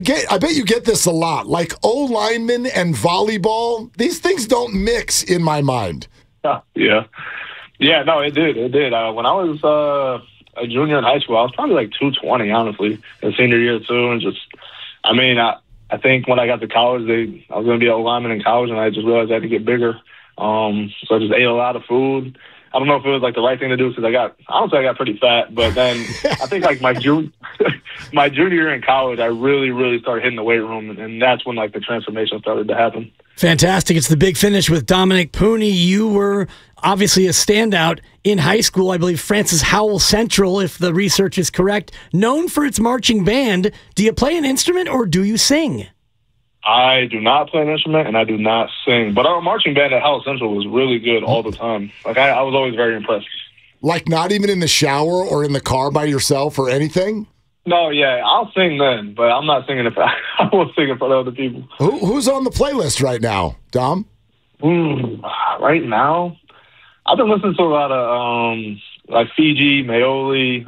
I bet you get this a lot. Like O-linemen and volleyball, these things don't mix in my mind. Yeah. Yeah, no, it did. It did. When I was a junior in high school, I was probably like 220, honestly, in senior year too. And just, I think when I got to college, I was going to be an O-lineman in college, and I just realized I had to get bigger. So I just ate a lot of food. I don't know if it was like the right thing to do because I got pretty fat. But then I think like my junior year in college, I really started hitting the weight room, and that's when like the transformation started to happen. Fantastic. It's the Big Finish with Dominic Pooney. You were obviously a standout in high school. I believe Francis Howell Central, if the research is correct, known for its marching band. Do you play an instrument or do you sing? I do not play an instrument and I do not sing, but our marching band at Howell Central was really good all the time. Like I was always very impressed. Like not even in the shower or in the car by yourself or anything? No, yeah, I'll sing then, but I'm not singing I won't sing in front of other people. Who's on the playlist right now, Dom? Right now, I've been listening to a lot of like Fiji, Maoli,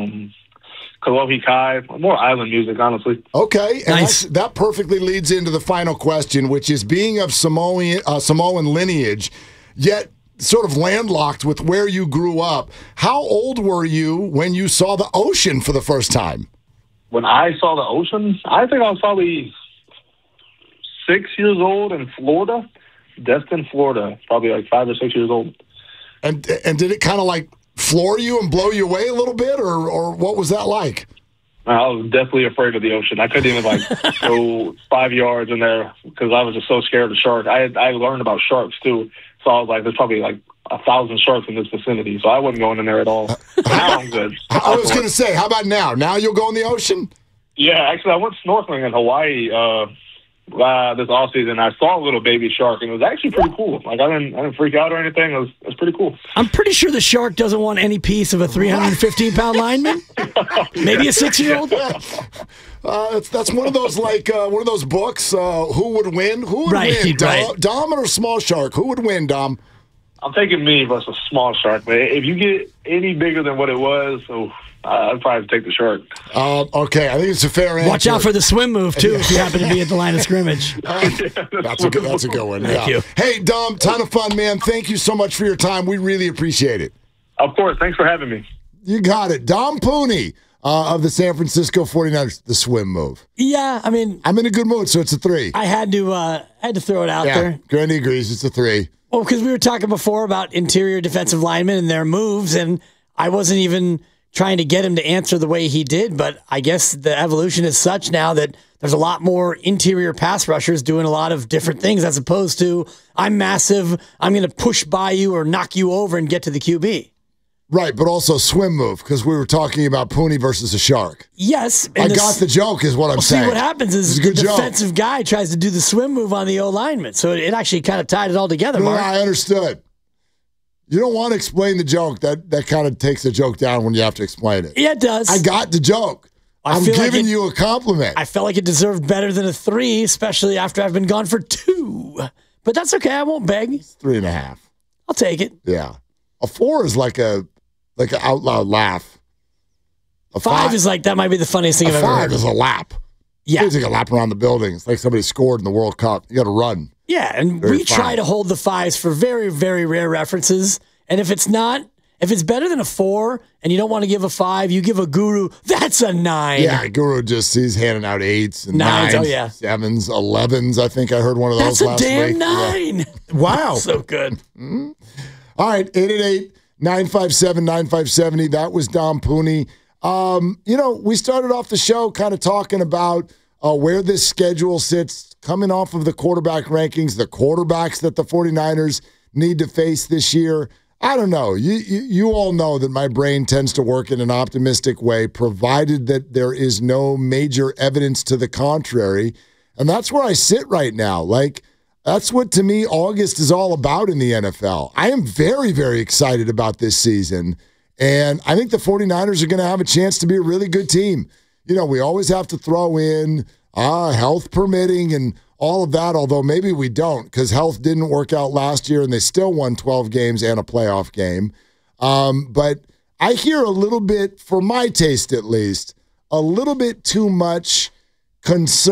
Kalohi Kai, more island music, honestly. Okay, and nice. That perfectly leads into the final question, which is being of Samoan lineage, yet sort of landlocked with where you grew up. How old were you when you saw the ocean for the first time? When I saw the ocean, I think I was probably 6 years old in Florida, Destin, Florida, probably like 5 or 6 years old. And did it kind of like floor you and blow you away a little bit, or what was that like? I was definitely afraid of the ocean. I couldn't even go 5 yards in there because I was just so scared of sharks. I learned about sharks too, so I was like, there's probably like 1,000 sharks in this vicinity, so I wasn't going in there at all. Now I'm good. I was going to say, how about now? Now you'll go in the ocean? Yeah, actually, I went snorkeling in Hawaii this off season. I saw a little baby shark, and it was actually pretty cool. Like I didn't freak out or anything. It was pretty cool. I'm pretty sure the shark doesn't want any piece of a 315-pound lineman. Maybe a 6-year-old. That's one of those one of those books. Who would win? Who would win? Dom or small shark? Who would win, Dom? I'm taking me versus a small shark, but if you get any bigger than what it was, I'd probably take the shark. Okay, I think it's a fair answer. Watch out for the swim move, too, if you happen to be at the line of scrimmage. That's a good one. Thank you. Hey, Dom, ton of fun, man. Thank you so much for your time. We really appreciate it. Of course. Thanks for having me. You got it. Dom Pooney of the San Francisco 49ers, the swim move. Yeah, I mean, I'm in a good mood, so it's a 3. I had to throw it out there. Grandy agrees. It's a 3. Well, because we were talking before about interior defensive linemen and their moves, and I wasn't even trying to get him to answer the way he did, but I guess the evolution is such now that there's a lot more interior pass rushers doing a lot of different things as opposed to, I'm massive, I'm going to push by you or knock you over and get to the QB. Right, but also swim move, because we were talking about Pooney versus a shark. Yes. I got the joke is what I'm saying. See, what happens is the defensive guy tries to do the swim move on the O-lineman, so it actually kind of tied it all together, Mark. I understood. You don't want to explain the joke. That kind of takes the joke down when you have to explain it. Yeah, it does. I got the joke. I'm giving you a compliment. I felt like it deserved better than a 3, especially after I've been gone for 2. But that's okay. I won't beg. It's 3.5. I'll take it. Yeah. A 4 is like an out loud laugh. A 5 is like, that might be the funniest thing I've ever heard. 5 is a lap. Yeah. It's like a lap around the building. It's like somebody scored in the World Cup. You got to run. Yeah, and we try to hold the 5s for very, very rare references. And if it's better than a 4 and you don't want to give a 5, you give a guru, that's a 9. Yeah, guru he's handing out 8s and 9s, 7s, 11s. I think I heard one of those last week. That's a damn 9. Yeah. Wow. So good. Mm-hmm. All right, 888-957-9570. That was Dom Pooney. We started off the show kind of talking about where this schedule sits coming off of the quarterback rankings, the quarterbacks that the 49ers need to face this year. I don't know. You all know that my brain tends to work in an optimistic way, provided that there is no major evidence to the contrary. And that's where I sit right now. Like, that's what, to me, August is all about in the NFL. I am very, very excited about this season. And I think the 49ers are going to have a chance to be a really good team. We always have to throw in health permitting and all of that, although maybe we don't, because health didn't work out last year and they still won 12 games and a playoff game. But I hear a little bit, for my taste at least, a little bit too much concern